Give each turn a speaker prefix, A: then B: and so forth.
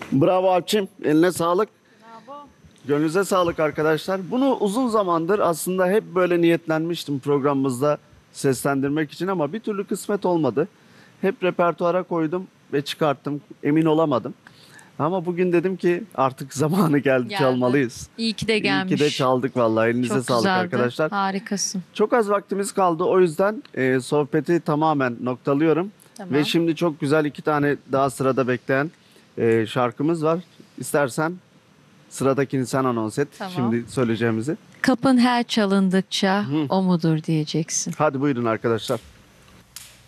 A: Bravo Alpçim. Eline sağlık.
B: Bravo.
A: Gönlünüze sağlık arkadaşlar. Bunu uzun zamandır aslında hep böyle niyetlenmiştim programımızda seslendirmek için ama bir türlü kısmet olmadı. Hep repertuara koydum ve çıkarttım. Emin olamadım. Ama bugün dedim ki artık zamanı geldi,
B: Geldi.
A: çalmalıyız.
B: İyi ki de gelmiş.
A: İyi ki de çaldık vallahi. Elinize
B: Çok
A: sağlık
B: güzeldi.
A: arkadaşlar.
B: Harikasın.
A: Çok az vaktimiz kaldı. O yüzden sohbeti tamamen noktalıyorum.
B: Tamam.
A: Ve şimdi çok güzel iki tane daha sırada bekleyen şarkımız var. İstersen sıradakini sen anons et.
B: Tamam.
A: Şimdi söyleyeceğimizi.
B: Kapın her çalındıkça o mudur diyeceksin.
A: Hadi buyurun arkadaşlar.